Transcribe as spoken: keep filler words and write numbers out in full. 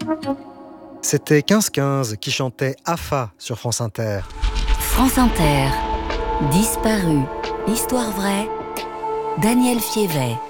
C'était quinze quinze qui chantait Afa sur France Inter. France Inter, Disparu, Histoire vraie, Daniel Fievet.